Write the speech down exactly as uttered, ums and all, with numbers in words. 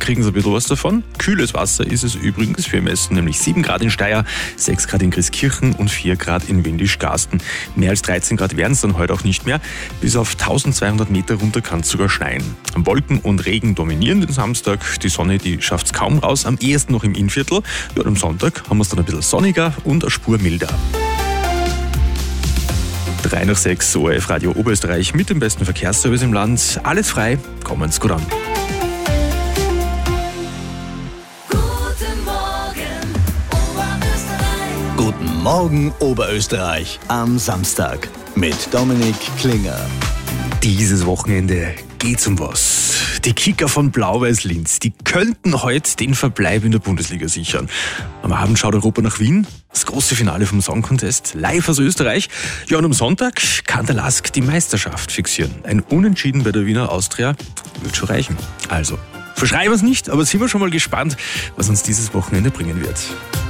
kriegen sie ein bisschen was davon. Kühles Wasser ist es übrigens. Wir messen nämlich sieben Grad in Steyr, sechs Grad in Grieskirchen und vier Grad in Windischgarsten. Mehr als dreizehn Grad werden es dann heute auch nicht mehr. Bis auf tausendzweihundert Meter runter kann es sogar schneien. Wolken und Regen dominieren den Samstag. Die Sonne, die schafft es kaum raus, am ehesten noch im Innviertel. Ja, am Sonntag haben wir es dann ein bisschen sonniger und eine Spur milder. drei nach sechs, O R F Radio Oberösterreich mit dem besten Verkehrsservice im Land. Alles frei, kommen's gut an. Guten Morgen, Oberösterreich. Guten Morgen, Oberösterreich. Am Samstag mit Dominik Klinger. Dieses Wochenende geht's um was. Die Kicker von Blau-Weiß Linz, die könnten heute den Verbleib in der Bundesliga sichern. Am Abend schaut Europa nach Wien, das große Finale vom Song Contest, live aus Österreich. Ja, und am Sonntag kann der Lask die Meisterschaft fixieren. Ein Unentschieden bei der Wiener Austria wird schon reichen. Also, verschreiben wir es nicht, aber sind wir schon mal gespannt, was uns dieses Wochenende bringen wird.